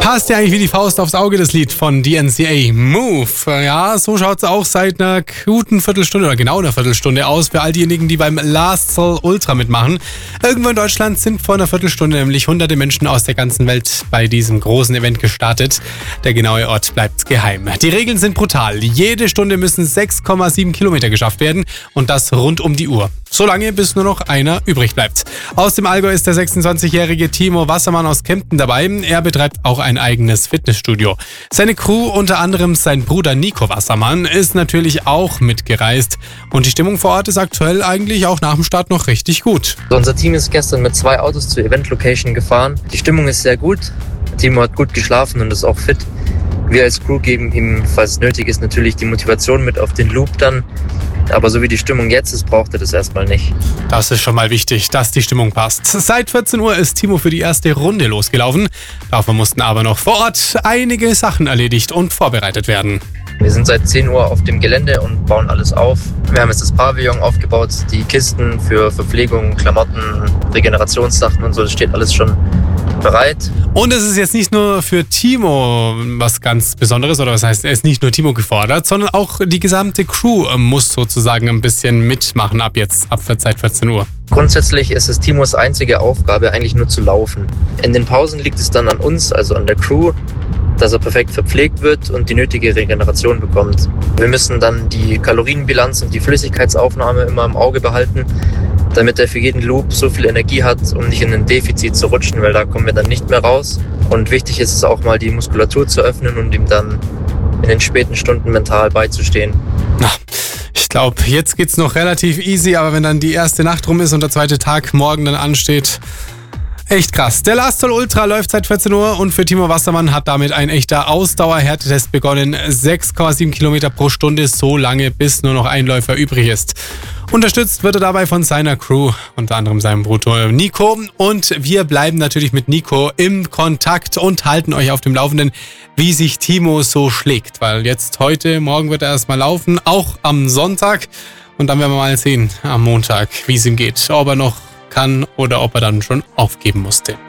Passt ja eigentlich wie die Faust aufs Auge, das Lied von DNCA, Move. Ja, so schaut es auch seit einer guten Viertelstunde oder genau einer Viertelstunde aus für all diejenigen, die beim Last Soul Ultra mitmachen. Irgendwo in Deutschland sind vor einer Viertelstunde nämlich hunderte Menschen aus der ganzen Welt bei diesem großen Event gestartet. Der genaue Ort bleibt geheim. Die Regeln sind brutal. Jede Stunde müssen 6,7 Kilometer geschafft werden und das rund um die Uhr. Solange bis nur noch einer übrig bleibt. Aus dem Allgäu ist der 26-jährige Timo Wassermann aus Kempten dabei. Er betreibt auch ein eigenes Fitnessstudio. Seine Crew, unter anderem sein Bruder Nico Wassermann, ist natürlich auch mitgereist. Und die Stimmung vor Ort ist aktuell eigentlich auch nach dem Start noch richtig gut. Unser Team ist gestern mit 2 Autos zur Event-Location gefahren. Die Stimmung ist sehr gut. Timo hat gut geschlafen und ist auch fit. Wir als Crew geben ihm, falls es nötig ist, natürlich die Motivation mit auf den Loop dann. Aber so wie die Stimmung jetzt ist, braucht er das erstmal nicht. Das ist schon mal wichtig, dass die Stimmung passt. Seit 14 Uhr ist Timo für die erste Runde losgelaufen. Dafür mussten aber noch vor Ort einige Sachen erledigt und vorbereitet werden. Wir sind seit 10 Uhr auf dem Gelände und bauen alles auf. Wir haben jetzt das Pavillon aufgebaut, die Kisten für Verpflegung, Klamotten, Regenerationssachen und so, das steht alles schon bereit. Und es ist jetzt nicht nur für Timo was ganz Besonderes, oder was heißt, er ist nicht nur Timo gefordert, sondern auch die gesamte Crew muss sozusagen ein bisschen mitmachen ab seit 14 Uhr. Grundsätzlich ist es Timos einzige Aufgabe, eigentlich nur zu laufen. In den Pausen liegt es dann an uns, also an der Crew, dass er perfekt verpflegt wird und die nötige Regeneration bekommt. Wir müssen dann die Kalorienbilanz und die Flüssigkeitsaufnahme immer im Auge behalten, damit er für jeden Loop so viel Energie hat, um nicht in ein Defizit zu rutschen, weil da kommen wir dann nicht mehr raus. Und wichtig ist es auch mal, die Muskulatur zu öffnen und ihm dann in den späten Stunden mental beizustehen. Ich glaube, jetzt geht's noch relativ easy, aber wenn dann die erste Nacht rum ist und der zweite Tag morgen dann ansteht, echt krass. Der Last Soul Ultra läuft seit 14 Uhr und für Timo Wassermann hat damit ein echter Ausdauerhärtetest begonnen. 6,7 Kilometer pro Stunde, so lange, bis nur noch ein Läufer übrig ist. Unterstützt wird er dabei von seiner Crew, unter anderem seinem Bruder Nico. Und wir bleiben natürlich mit Nico im Kontakt und halten euch auf dem Laufenden, wie sich Timo so schlägt. Weil jetzt morgen wird er erstmal laufen, auch am Sonntag. Und dann werden wir mal sehen, am Montag, wie es ihm geht. Ob er noch kann oder ob er dann schon aufgeben musste.